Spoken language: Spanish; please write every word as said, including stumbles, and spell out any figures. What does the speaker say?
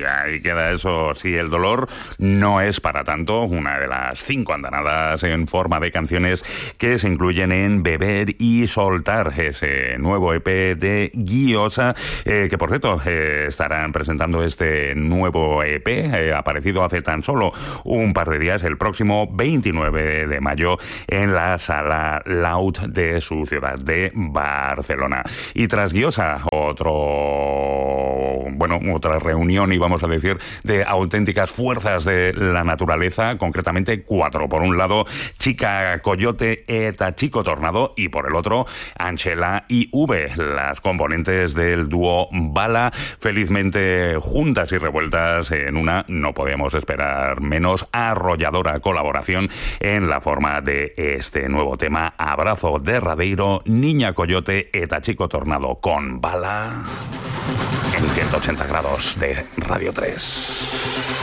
ahí queda eso. Sí, el dolor no es para tanto. Una de las cinco andanadas en forma de canciones que se incluyen en Beber y Soltar, ese nuevo E P de Guiosa, eh, que por cierto eh, estarán presentando este nuevo E P, eh, aparecido hace tan solo un par de días, el próximo veintinueve de mayo, en la Sala Loud de su ciudad de Barcelona. Y tras Guiosa, otro, bueno, otra reunión, y vamos a decir, de auténticas fuerzas de la naturaleza, concretamente cuatro. Por un lado, Chica Coyote eta Chico Tornado, y por el otro, Anchela y V, las componentes del dúo Bala, felizmente juntas y revueltas en una, no podemos esperar menos, arrolladora colaboración en la forma de este nuevo tema, Abrazo derradeiro, Niña Coyote eta Chico Tornado con Bala en ciento ochenta grados de Radio tres.